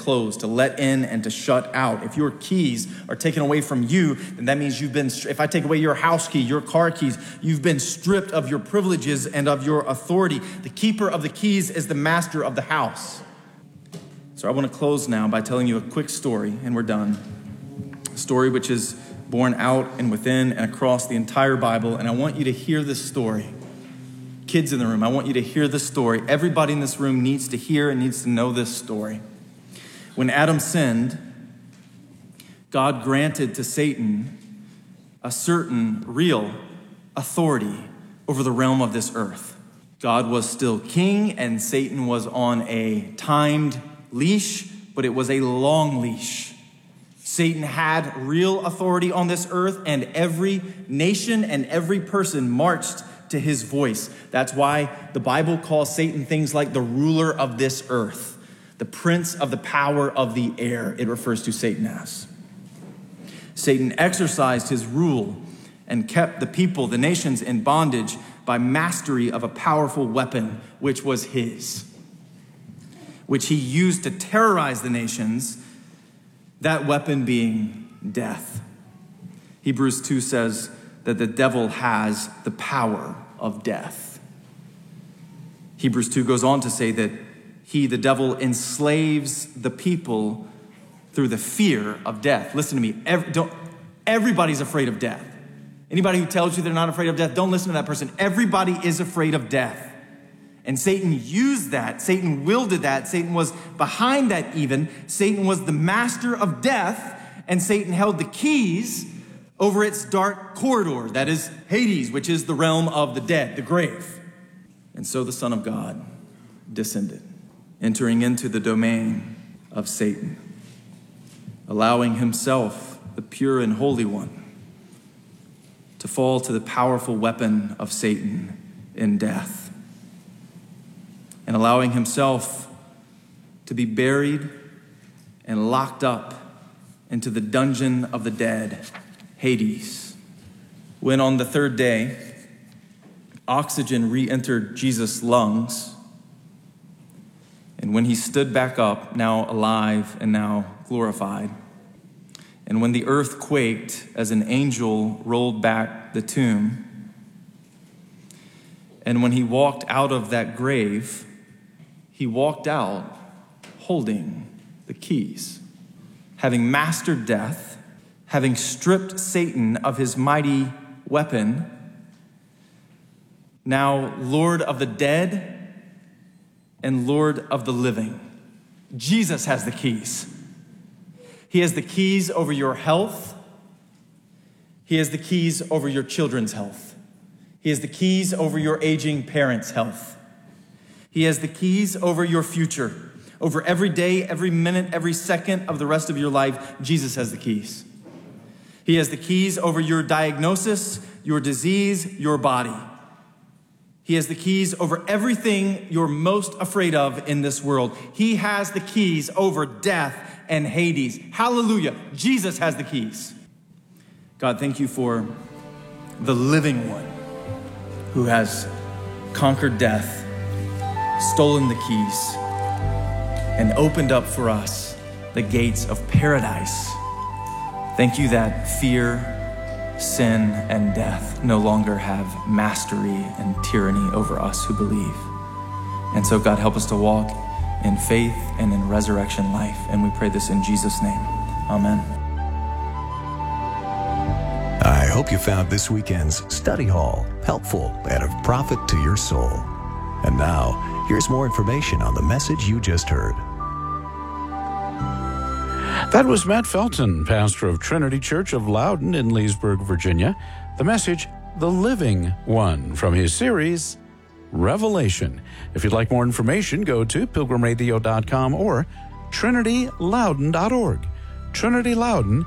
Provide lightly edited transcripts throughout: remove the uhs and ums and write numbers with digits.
close, to let in and to shut out. If your keys are taken away from you, then that means if I take away your house key, your car keys, you've been stripped of your privileges and of your authority. The keeper of the keys is the master of the house. So I want to close now by telling you a quick story, and we're done. A story which is born out and within and across the entire Bible, and I want you to hear this story. Kids in the room, I want you to hear this story. Everybody in this room needs to hear and needs to know this story. When Adam sinned, God granted to Satan a certain real authority over the realm of this earth. God was still king, and Satan was on a timed leash, but it was a long leash. Satan had real authority on this earth, and every nation and every person marched to his voice. That's why the Bible calls Satan things like the ruler of this earth, the prince of the power of the air, it refers to Satan as. Satan exercised his rule and kept the people, the nations, in bondage by mastery of a powerful weapon, which was his, which he used to terrorize the nations, that weapon being death. Hebrews 2 says that the devil has the power of death. Hebrews 2 goes on to say that the devil, enslaves the people through the fear of death. Listen to me. Everybody's afraid of death. Anybody who tells you they're not afraid of death, don't listen to that person. Everybody is afraid of death. And Satan used that. Satan wielded that. Satan was behind that even. Satan was the master of death, and Satan held the keys over its dark corridor, that is Hades, which is the realm of the dead, the grave. And so the Son of God descended, entering into the domain of Satan, allowing himself, the pure and holy one, to fall to the powerful weapon of Satan in death, and allowing himself to be buried and locked up into the dungeon of the dead, Hades. When on the third day, oxygen re-entered Jesus' lungs, and when he stood back up, now alive and now glorified, and when the earth quaked as an angel rolled back the tomb, and when he walked out of that grave, he walked out holding the keys, having mastered death, having stripped Satan of his mighty weapon, now Lord of the dead and Lord of the living. Jesus has the keys. He has the keys over your health. He has the keys over your children's health. He has the keys over your aging parents' health. He has the keys over your future, over every day, every minute, every second of the rest of your life. Jesus has the keys. He has the keys over your diagnosis, your disease, your body. He has the keys over everything you're most afraid of in this world. He has the keys over death and Hades. Hallelujah. Jesus has the keys. God, thank you for the living one who has conquered death, stolen the keys, and opened up for us the gates of paradise. Thank you that fear, sin, and death no longer have mastery and tyranny over us who believe. And so, God, help us to walk in faith and in resurrection life. And we pray this in Jesus' name. Amen. I hope you found this weekend's study hall helpful and of profit to your soul. And now, here's more information on the message you just heard. That was Matt Felton, pastor of Trinity Church of Loudon in Leesburg, Virginia. The message, The Living One, from his series, Revelation. If you'd like more information, go to pilgrimradio.com or trinityloudon.org. Trinity Loudon,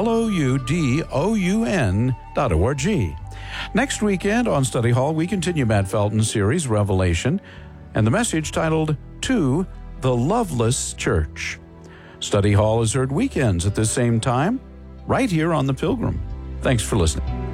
LOUDOUN.org. Next weekend on Study Hall, we continue Matt Felton's series, Revelation, and the message titled, To the Loveless Church. Study Hall is heard weekends at the same time, right here on The Pilgrim. Thanks for listening.